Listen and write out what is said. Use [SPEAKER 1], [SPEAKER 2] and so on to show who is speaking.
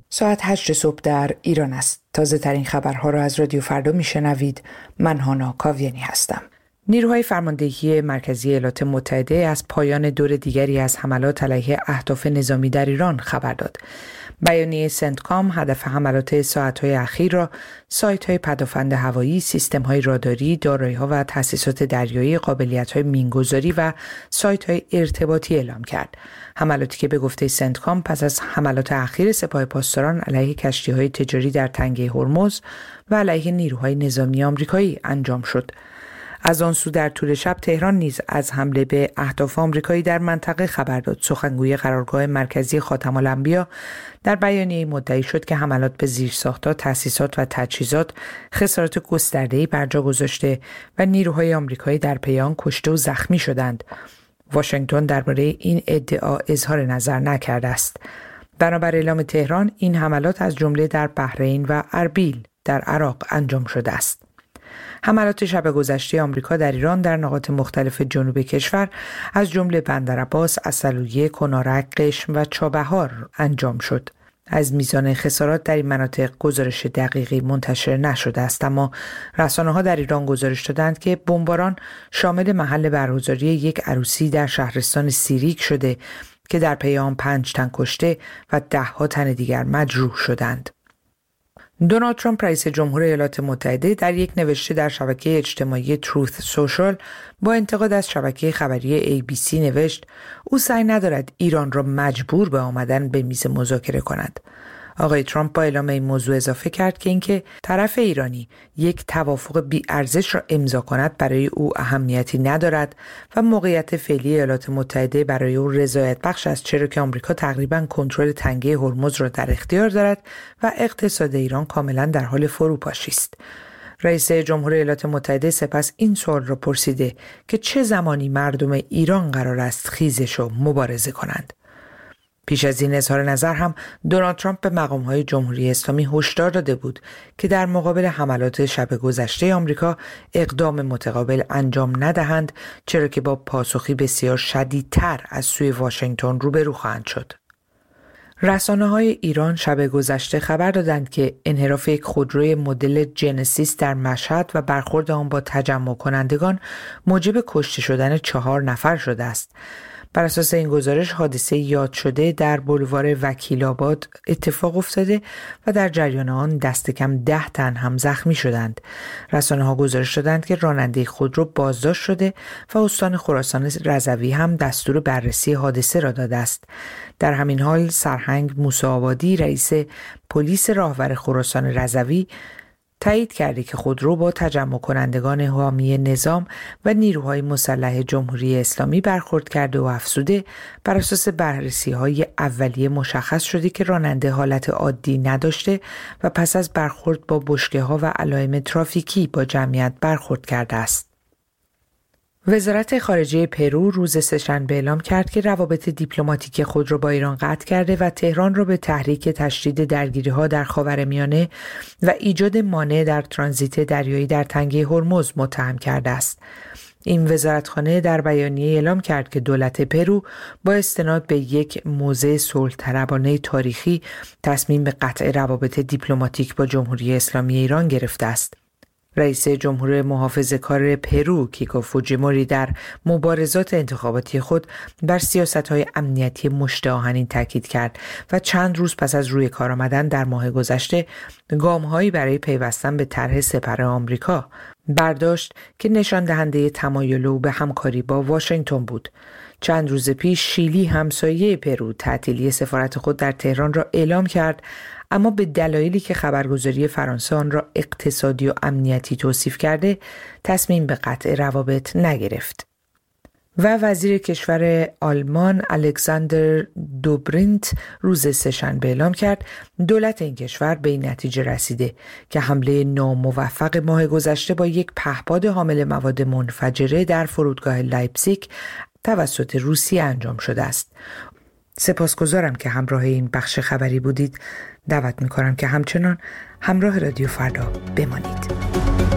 [SPEAKER 1] ساعت 8 صبح در ایران است. تازه ترین خبرها را از رادیو فردا میشنوید. من هانا کاویانی هستم. نیروهای فرماندهی مرکزی ایالات متحده از پایان دور دیگری از حملات علیه اهداف نظامی در ایران خبر داد. بیانیه سنتکام هدف حملات ساعت‌های اخیر را سایت‌های پدافند هوایی، سیستم‌های راداری، دارایی‌ها و تأسیسات دریایی، قابلیت‌های مینگذاری و سایت‌های ارتباطی اعلام کرد. حملاتی که به گفته سنتکام پس از حملات اخیر سپاه پاسداران علیه کشتی‌های تجاری در تنگه هرمز و علیه نیروهای نظامی آمریکایی انجام شد. از آن سو در طول شب تهران نیز از حمله به اهداف آمریکایی در منطقه خبر داد. سخنگوی قرارگاه مرکزی خاتم الانبیا در بیانیه مدعی شد که حملات به زیرساخت‌ها، تأسیسات و تجهیزات خسارات گسترده‌ای بر جا گذاشته و نیروهای آمریکایی در پی آن کشته و زخمی شدند. واشنگتن درباره این ادعا اظهار نظر نکرده است. بنابر اعلام تهران، این حملات از جمله در بحرین و اربیل در عراق انجام شده است. حملات شب گذشته آمریکا در ایران در نقاط مختلف جنوب کشور از جمله بندرعباس، عسلویه، کنارک، قشم و چابهار انجام شد. از میزان خسارات در این مناطق گزارش دقیقی منتشر نشده است، اما رسانه‌ها در ایران گزارش دادند که بمباران شامل محل برگزاری یک عروسی در شهرستان سیریک شده که در پی آن 5 تن کشته و 10 تن دیگر مجروح شدند. دونالد ترامپ رئیس جمهور ایالات متحده در یک نوشته در شبکه اجتماعی تروث سوشال با انتقاد از شبکه خبری ABC نوشت: او سعی ندارد ایران را مجبور به آمدن به میز مذاکره کند. آقای ترامپ با اعلام این موضوع اضافه کرد که اینکه طرف ایرانی یک توافق بی‌ارزش را امضا کند برای او اهمیتی ندارد و موقعیت فعلی ایالات متحده برای او رضایت بخش است، چرا که آمریکا تقریباً کنترل تنگه هرمز را در اختیار دارد و اقتصاد ایران کاملاً در حال فروپاشی است. رئیس جمهور ایالات متحده سپس این سوال را پرسیده که چه زمانی مردم ایران قرار است خیزش و مبارزه کنند. پیش از این اظهار نظر هم دونالد ترامپ به مقام‌های جمهوری اسلامی هشدار داده بود که در مقابل حملات شب گذشته آمریکا اقدام متقابل انجام ندهند، چرا که با پاسخی بسیار شدیدتر از سوی واشنگتن روبرو خواهند شد. رسانه‌های ایران شب گذشته خبر دادند که انحراف یک خودروی مدل جنسیس در مشهد و برخورد آن با تجمع کنندگان موجب کشته شدن 4 نفر شده است. بر اساس این گزارش حادثه یاد شده در بولوار وکیل‌آباد اتفاق افتاده و در جریان آن دست کم 10 تن هم زخمی شدند. رسانه‌ها گزارش دادند که راننده خودرو بازداشت شده و استان خراسان رضوی هم دستور بررسی حادثه را داده است. در همین حال سرهنگ موسی آبادی رئیس پلیس راهور خراسان رضوی تایید کرده که خودرو با تجمع کنندگان حامی نظام و نیروهای مسلح جمهوری اسلامی برخورد کرده و افزوده بر اساس بررسی‌های اولیه مشخص شده که راننده حالت عادی نداشته و پس از برخورد با بشکه‌ها و علائم ترافیکی با جمعیت برخورد کرده است. وزارت خارجه پرو روز سه‌شنبه اعلام کرد که روابط دیپلماتیک خود را با ایران قطع کرده و تهران را به تحریک تشدید درگیری‌ها در خاورمیانه و ایجاد مانع در ترانزیت دریایی در تنگه هرمز متهم کرده است. این وزارتخانه در بیانیه اعلام کرد که دولت پرو با استناد به یک موضع صلح‌طلبانه تاریخی تصمیم به قطع روابط دیپلماتیک با جمهوری اسلامی ایران گرفته است. رئیس جمهور محافظه‌کار پرو کیکو فوجیموری در مبارزات انتخاباتی خود بر سیاست‌های امنیتی مشت آهنین تاکید کرد و چند روز پس از روی کار آمدن در ماه گذشته گام‌هایی برای پیوستن به طرح سپر آمریکا برداشت که نشان دهنده تمایل او به همکاری با واشنگتن بود. چند روز پیش شیلی همسایه پرو تعطیلی سفارت خود در تهران را اعلام کرد، اما به دلایلی که خبرگزاری فرانسه آن را اقتصادی و امنیتی توصیف کرده تصمیم به قطع روابط نگرفت. و وزیر کشور آلمان الکساندر دوبرینت روز سه‌شنبه اعلام کرد دولت این کشور به این نتیجه رسیده که حمله ناموفق ماه گذشته با یک پهپاد حامل مواد منفجره در فرودگاه لایپزیگ توسط روسیه انجام شده است. سپاسگزارم که همراه این بخش خبری بودید. دعوت می‌کنم که همچنان همراه رادیو فردا بمانید.